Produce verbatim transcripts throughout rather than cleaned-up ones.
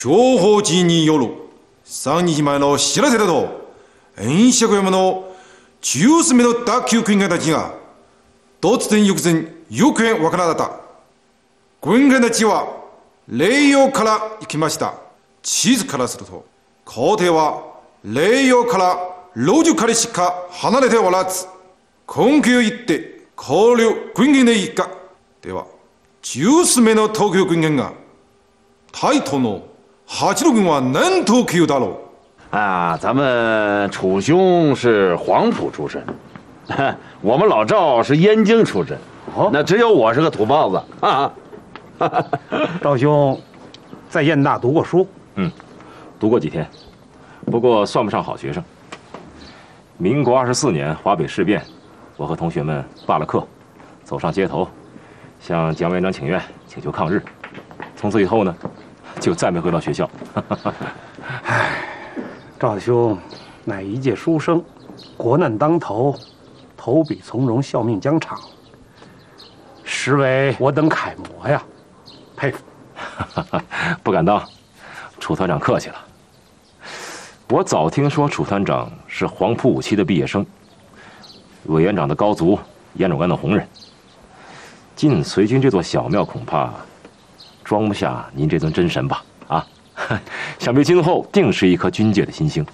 情報陣によるさんにちまえの知らせだと、遠釈山のじゅうすめの脱臼軍艦たちが突然翌前行方わからなかった。軍艦たちは霊洋から行きました。地図からすると皇帝は霊洋から路地からしか離れておらず、根拠を言って考慮軍艦でいいか。ではじゅうすめの東京軍艦が台東の八路军は何头級だろう？啊，咱们楚兄是黄埔出身，我们老赵是燕京出身，哦，那只有我是个土包子啊。 赵兄在燕大读过书？ 嗯，读过几天，不过算不上好学生。民国二十四年华北事变，我和同学们罢了课，走上街头，向蒋委员长请愿，请求抗日。从此以后呢，就再没回到学校。 唉，赵兄乃一介书生，国难当头，投笔从戎，效命疆场，实为我等楷模呀，佩服。 不敢当，楚团长客气了。我早听说楚团长是黄埔五期的毕业生，委员长的高足，燕长官的红人。进随军这座小庙，恐怕装不下您这尊真神吧？啊，想必今后定是一颗军界的新星。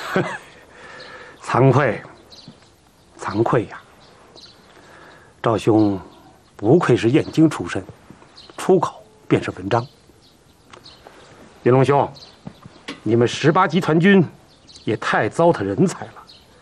惭愧，惭愧呀！赵兄不愧是燕京出身，出口便是文章。云龙兄，你们十八集团军也太糟蹋人才了。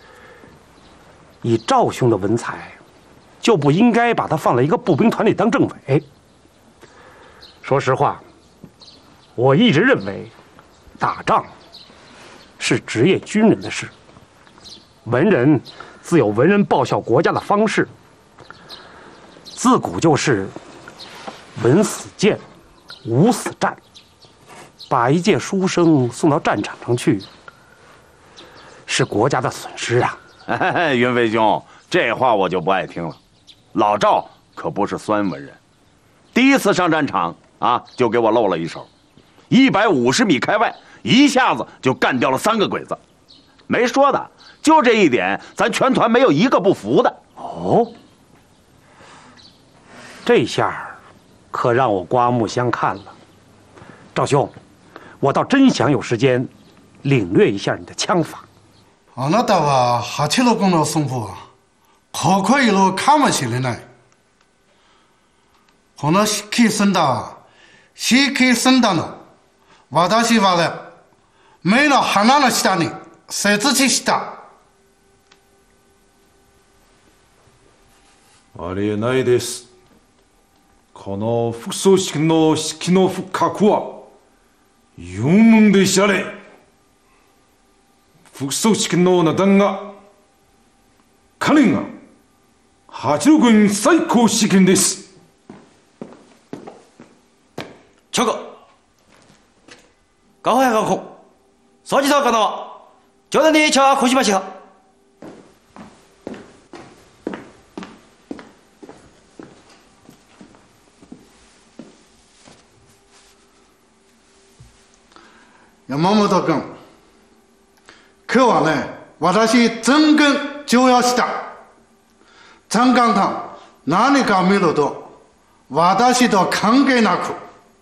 以赵兄的文采，就不应该把他放在一个步兵团里当政委。说实话，我一直认为，打仗是职业军人的事，文人自有文人报效国家的方式。自古就是文死谏，武死战。把一介书生送到战场上去，是国家的损失啊！ 哎，云飞兄，这话我就不爱听了。老赵可不是酸文人，第一次上战场啊，就给我露了一手，一百五十米开外，一下子就干掉了三个鬼子。没说的，就这一点，咱全团没有一个不服的。 哦，这下可让我刮目相看了。赵兄，我倒真想有时间领略一下你的枪法。 あなたは八路軍の損保はここいるかもしれない。この指揮戦だは指揮戦だの私はね、目の鼻の下に設置した。 ありえないです。この副総指揮の指揮の不確は有名で知られ、副総指揮の名段が彼が八路軍最高指揮です。 这个高原高空掃除さかなは冗談に茶こしました。 山本君、今日はね、私全軍重要した。残艦艦何か見ると、私と関係なく、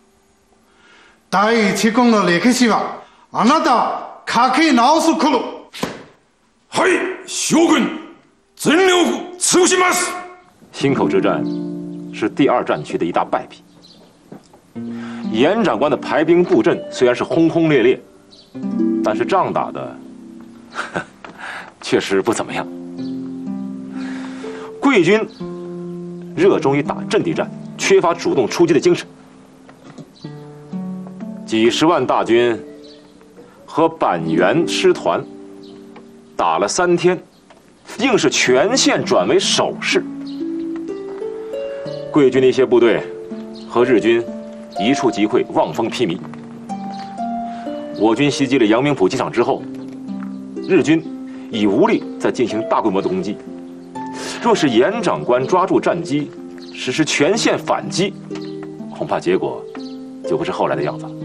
第一軍の歴史はあなたは書き直すくる。 はい、将軍、全力尽します。 忻口之战是第二战区的一大败笔。严长官的排兵布阵虽然是轰轰烈烈，但是仗打的确实不怎么样。贵军热衷于打阵地战，缺乏主动出击的精神。几十万大军和板垣师团打了三天，硬是全线转为守势。贵军的一些部队和日军一触即溃，望风披靡。我军袭击了阳明浦机场之后，日军已无力再进行大规模的攻击。若是严长官抓住战机，实施全线反击，恐怕结果就不是后来的样子了。